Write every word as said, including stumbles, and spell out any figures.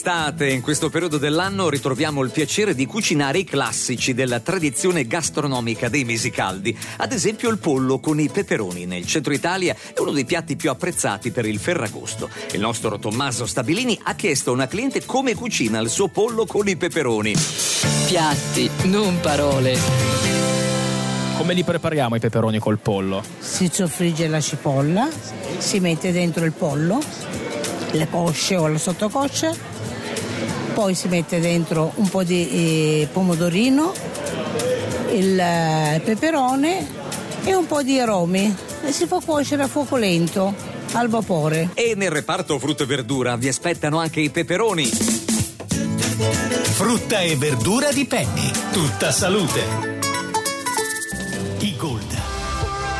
Estate, in questo periodo dell'anno ritroviamo il piacere di cucinare i classici della tradizione gastronomica dei mesi caldi. Ad esempio il pollo con i peperoni nel centro Italia è uno dei piatti più apprezzati per il Ferragosto. Il nostro Tommaso Stabilini ha chiesto a una cliente come cucina il suo pollo con i peperoni. Piatti, non parole. Come li prepariamo i peperoni col pollo? Si soffrigge la cipolla, si mette dentro il pollo, le cosce o la sottocoscia, poi si mette dentro un po' di eh, pomodorino, il eh, peperone e un po' di aromi e si fa cuocere a fuoco lento, al vapore. E nel reparto frutta e verdura vi aspettano anche i peperoni. Frutta e verdura di Penny, tutta salute.